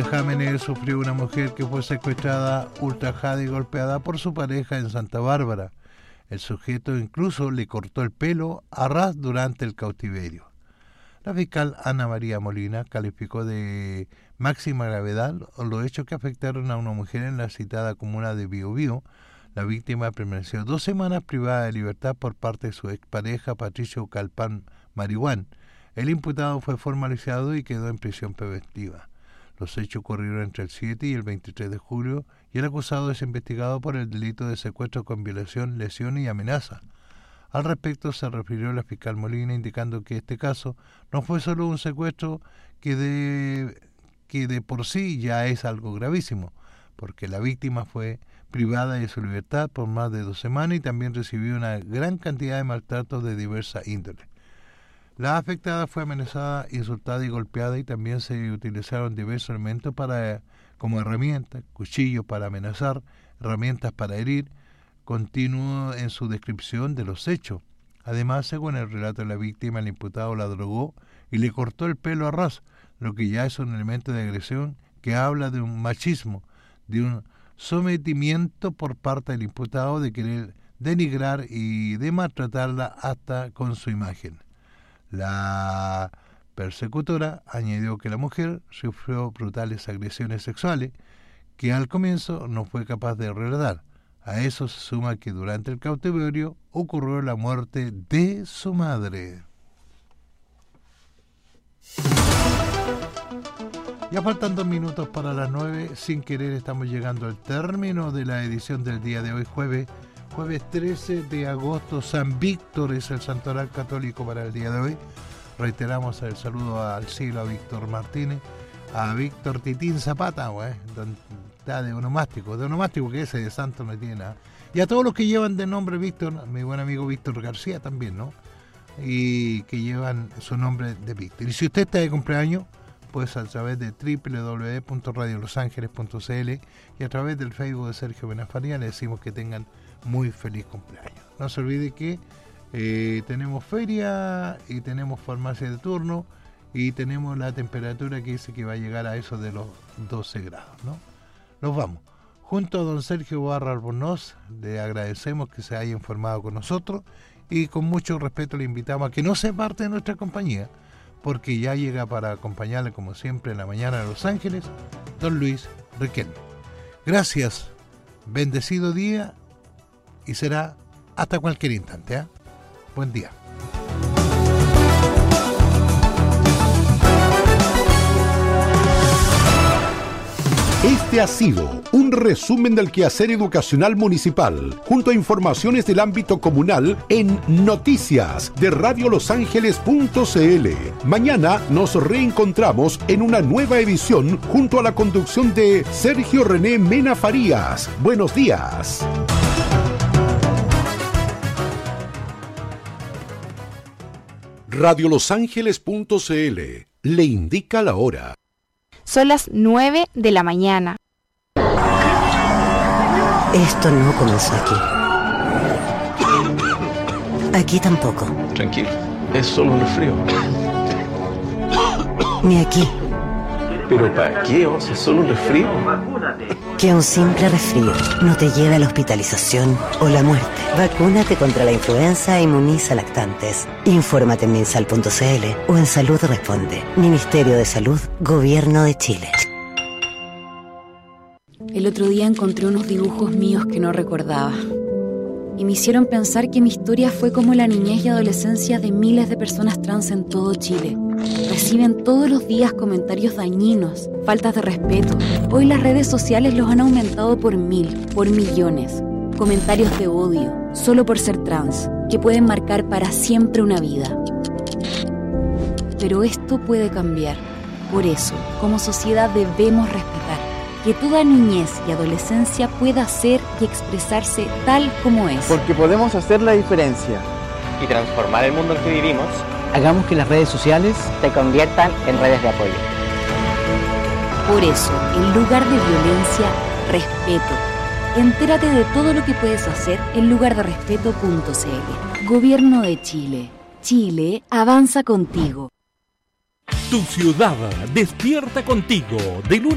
Jámenes sufrió una mujer que fue secuestrada, ultrajada y golpeada por su pareja en Santa Bárbara. El sujeto incluso le cortó el pelo a ras durante el cautiverio. La fiscal Ana María Molina calificó de máxima gravedad los hechos que afectaron a una mujer en la citada comuna de Biobío. La víctima permaneció 2 semanas privada de libertad por parte de su expareja Patricio Calpán Marihuán. El imputado fue formalizado y quedó en prisión preventiva. Los hechos ocurrieron entre el 7 y el 23 de julio y el acusado es investigado por el delito de secuestro con violación, lesión y amenaza. Al respecto se refirió la fiscal Molina indicando que este caso no fue solo un secuestro que de por sí ya es algo gravísimo, porque la víctima fue privada de su libertad por más de 2 semanas y también recibió una gran cantidad de maltratos de diversa índole. La afectada fue amenazada, insultada y golpeada y también se utilizaron diversos elementos como herramientas, cuchillos para amenazar, herramientas para herir. Continuó en su descripción de los hechos. Además, según el relato de la víctima, el imputado la drogó y le cortó el pelo a ras, lo que ya es un elemento de agresión que habla de un machismo, de un sometimiento por parte del imputado de querer denigrar y de maltratarla hasta con su imagen. La persecutora añadió que la mujer sufrió brutales agresiones sexuales que al comienzo no fue capaz de relatar. A eso se suma que durante el cautiverio ocurrió la muerte de su madre. Ya faltan 2 minutos para las 9. Sin querer estamos llegando al término de la edición del día de hoy, jueves 13 de agosto. San Víctor es el santoral católico para el día de hoy. Reiteramos el saludo al cielo a Víctor Martínez, a Víctor Titín Zapata, está de onomástico que ese de santo no tiene nada. Y a todos los que llevan de nombre Víctor, mi buen amigo Víctor García también, ¿no? Y que llevan su nombre de Víctor. Y si usted está de cumpleaños, pues a través de www.radiolosangeles.cl y a través del Facebook de Sergio Benafaría le decimos que tengan muy feliz cumpleaños. No se olvide que tenemos feria y tenemos farmacia de turno y tenemos la temperatura que dice que va a llegar a eso de los 12 grados, ¿no? Nos vamos. Junto a don Sergio Barra Albornoz, le agradecemos que se haya informado con nosotros y con mucho respeto le invitamos a que no sea parte de nuestra compañía, porque ya llega para acompañarle como siempre en la mañana de Los Ángeles, don Luis Riquelme. Gracias, bendecido día y será hasta cualquier instante, ¿eh? Buen día. Este ha sido un resumen del quehacer educacional municipal, junto a informaciones del ámbito comunal en Noticias de radiolosangeles.cl. Mañana nos reencontramos en una nueva edición junto a la conducción de Sergio René Mena Farías. Buenos días. Radiolosangeles.cl le indica la hora. Son las 9 de la mañana. Esto no comenzó aquí. Aquí tampoco. Tranquilo, es solo un resfrío. Ni aquí. ¿Pero para qué? O sea, es solo un resfrío. Que un simple resfrío no te lleve a la hospitalización o la muerte. Vacúnate contra la influenza e inmuniza lactantes. Infórmate en minsal.cl o en Salud Responde. Ministerio de Salud, Gobierno de Chile. El otro día encontré unos dibujos míos que no recordaba. Y me hicieron pensar que mi historia fue como la niñez y adolescencia de miles de personas trans en todo Chile. Reciben todos los días comentarios dañinos, faltas de respeto. Hoy las redes sociales los han aumentado por 1000, por millones. Comentarios de odio, solo por ser trans, que pueden marcar para siempre una vida. Pero esto puede cambiar. Por eso, como sociedad debemos respetar que toda niñez y adolescencia pueda ser y expresarse tal como es. Porque podemos hacer la diferencia y transformar el mundo en que vivimos. Hagamos que las redes sociales se conviertan en redes de apoyo. Por eso, en lugar de violencia, respeto. Entérate de todo lo que puedes hacer en lugarderespeto.cl. Gobierno de Chile. Chile avanza contigo. Tu ciudad despierta contigo de lunes